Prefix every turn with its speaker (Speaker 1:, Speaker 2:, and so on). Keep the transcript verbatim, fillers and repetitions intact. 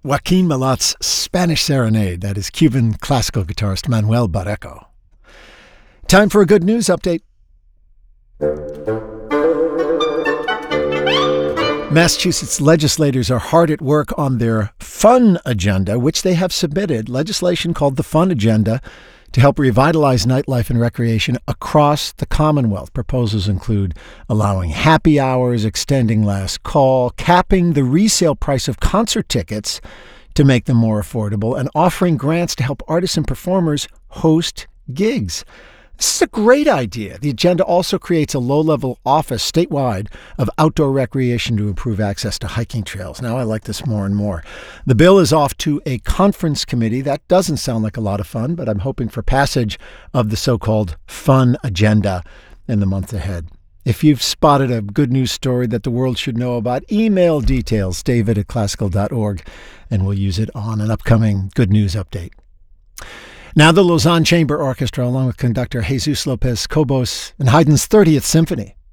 Speaker 1: Joaquin Malat's Spanish Serenade. That is Cuban classical guitarist Manuel Barreco. Time for a good news update. Massachusetts legislators are hard at work on their fun agenda, which they have submitted, legislation called the Fun Agenda, to help revitalize nightlife and recreation across the Commonwealth. Proposals include allowing happy hours, extending last call, capping the resale price of concert tickets to make them more affordable, and offering grants to help artists and performers host gigs. This is a great idea. The agenda also creates a low-level office statewide of outdoor recreation to improve access to hiking trails. Now I like this more and more. The bill is off to a conference committee. That doesn't sound like a lot of fun, but I'm hoping for passage of the so-called Fun Agenda in the months ahead. If you've spotted a good news story that the world should know about, email details, david at classical dot org, and we'll use it on an upcoming Good News Update. Now the Lausanne Chamber Orchestra, along with conductor Jesus Lopez Cobos and Haydn's thirtieth Symphony.